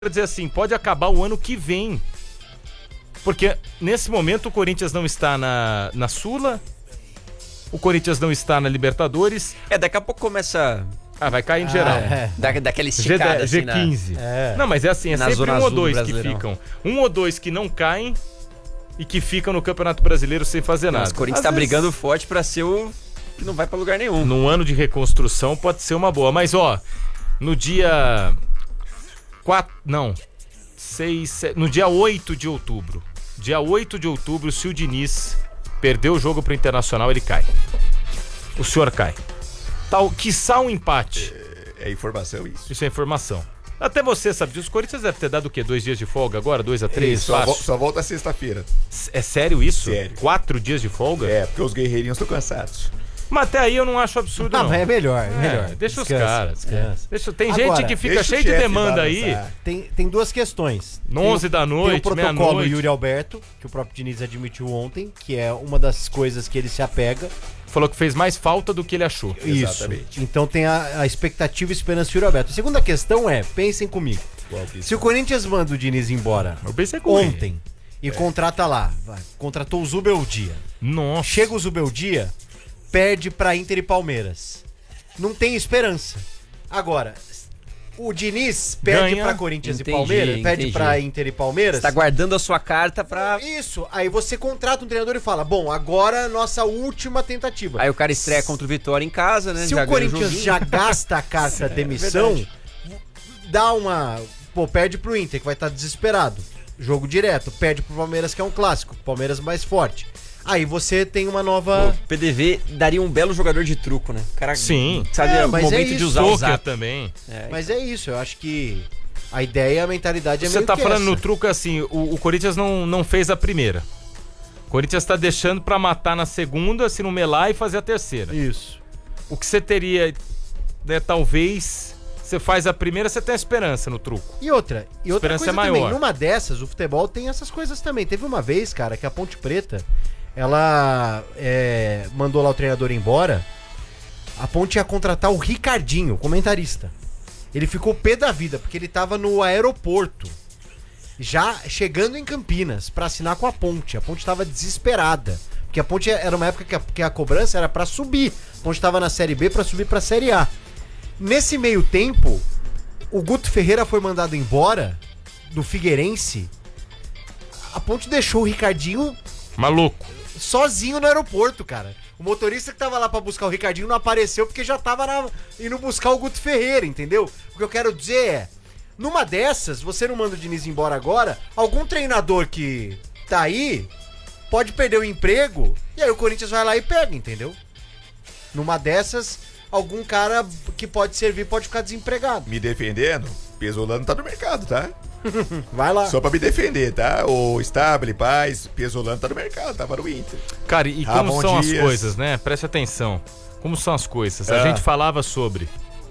dizer assim, pode acabar o ano que vem. Porque nesse momento o Corinthians não está na Sula, o Corinthians não está na Libertadores. Daqui a pouco começa... vai cair em geral. Daquela esticada assim, G15. Não, mas é assim, sempre um ou dois que ficam. Um ou dois que não caem e que ficam no Campeonato Brasileiro sem fazer nada. O Corinthians tá brigando forte pra ser o que não vai pra lugar nenhum. Num ano de reconstrução pode ser uma boa. Mas no dia... no dia 8 de outubro. Dia 8 de outubro, se o Diniz perder o jogo pro Internacional, ele cai. O senhor cai. Quiçá um empate. É informação isso. Isso é informação. Até você sabe disso. O Corinthians deve ter dado o quê? 2 dias de folga agora? 2 a 3? Só volta sexta-feira. É sério isso? Sério. 4 dias de folga? Porque os guerreirinhos estão cansados. Mas até aí eu não acho absurdo, não. Mas é melhor. Deixa Descansa, os caras. descansa. Tem gente que fica cheio de demanda aí. Tem duas questões. 11 da noite, tem o protocolo Yuri Alberto, que o próprio Diniz admitiu ontem, que é uma das coisas que ele se apega. Falou que fez mais falta do que ele achou. Isso. Exatamente. Então tem a expectativa e esperança do Yuri Alberto. A segunda questão é, pensem comigo. Se o Corinthians manda o Diniz embora ontem e contrata lá, contratou o Zubeldia. Nossa. Chega o Zubeldia, perde pra Inter e Palmeiras. Não tem esperança. Agora, o Diniz perde pra Corinthians e Palmeiras, perde pra Inter e Palmeiras. Você tá guardando a sua carta pra... Isso, aí você contrata um treinador e fala, bom, agora é a nossa última tentativa. Aí o cara estreia contra o Vitória em casa, né? Se o Corinthians já gasta a carta demissão, dá uma... perde pro Inter, que vai estar desesperado. Jogo direto, perde pro Palmeiras, que é um clássico. Palmeiras mais forte. Aí você tem uma nova... O PDV daria um belo jogador de truco, né? O cara sabe o momento de usar o zap também. Mas é isso, eu acho que a ideia, a mentalidade é meio Você tá que falando essa. no truco assim, o Corinthians não fez a primeira. O Corinthians tá deixando pra matar na segunda, se não melar, e fazer a terceira. Isso. O que você teria, né, talvez... Você faz a primeira, você tem a esperança no truco. E outra esperança coisa é maior. também, numa dessas, o futebol tem essas coisas também. Teve uma vez, cara, que a Ponte Preta, ela mandou lá o treinador embora, a Ponte ia contratar o Ricardinho, comentarista. Ele ficou pé da vida, porque ele tava no aeroporto, já chegando em Campinas, pra assinar com a Ponte. A Ponte tava desesperada, porque a Ponte era uma época que a cobrança era pra subir. A Ponte tava na Série B pra subir pra Série A. Nesse meio tempo, o Guto Ferreira foi mandado embora do Figueirense. A Ponte deixou o Ricardinho maluco, sozinho no aeroporto, cara. O motorista que tava lá pra buscar o Ricardinho não apareceu porque já tava indo buscar o Guto Ferreira, entendeu? O que eu quero dizer é, numa dessas, você não manda o Diniz embora agora, algum treinador que tá aí pode perder o emprego e aí o Corinthians vai lá e pega, entendeu? Numa dessas... algum cara que pode servir pode ficar desempregado. Me defendendo, Pesolano tá no mercado, tá? Vai lá. Só pra me defender, tá? O Stabile, Paz, Pesolano tá no mercado, tava no Inter. Cara, e como são as coisas, né? Preste atenção. Como são as coisas? A gente falava sobre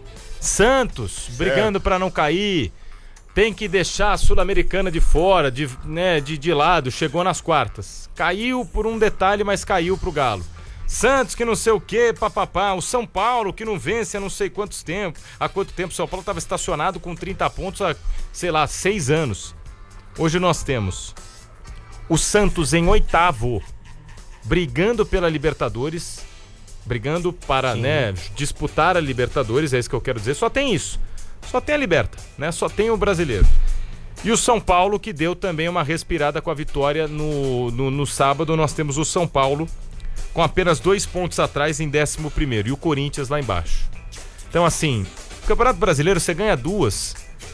Santos brigando pra não cair, tem que deixar a Sul-Americana de fora, de lado, chegou nas quartas. Caiu por um detalhe, mas caiu pro Galo. Santos que não sei o que, papapá. O São Paulo que não vence há não sei quantos tempo. Há quanto tempo o São Paulo estava estacionado com 30 pontos há, 6 anos. Hoje nós temos o Santos em 8º, brigando pela Libertadores, brigando para, disputar a Libertadores, é isso que eu quero dizer. Só tem isso. Só tem a Liberta, né? Só tem o brasileiro. E o São Paulo que deu também uma respirada com a vitória no sábado. Nós temos o São Paulo com apenas 2 pontos atrás em 11º, e o Corinthians lá embaixo. Então assim, o Campeonato Brasileiro você ganha 2,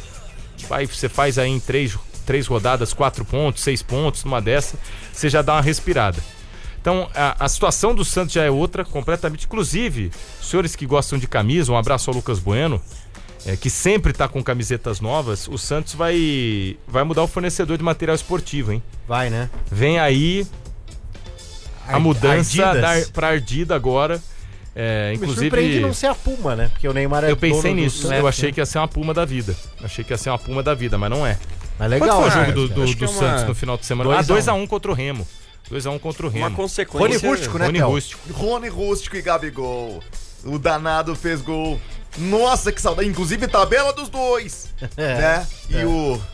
você faz aí em 3 rodadas 4 pontos, 6 pontos, numa dessa, você já dá uma respirada. Então a situação do Santos já é outra, completamente. Inclusive, senhores que gostam de camisa, um abraço ao Lucas Bueno, que sempre tá com camisetas novas. O Santos vai mudar o fornecedor de material esportivo, hein? Vai, né? Vem aí a mudança pra Ardida agora. Inclusive. Me surpreende não ser a Puma, né? Porque o Neymar é Eu pensei dono nisso, eu achei que ia ser uma Puma da vida. Mas não é. Mas legal. Qual foi o jogo do Santos no final de semana? 2x1 contra o Remo. 2x1 contra o Remo. Uma consequência. Rony Rústico, né, Rony Rústico e Gabigol. O danado fez gol. Nossa, que saudade. Inclusive, tabela dos dois. Né? E o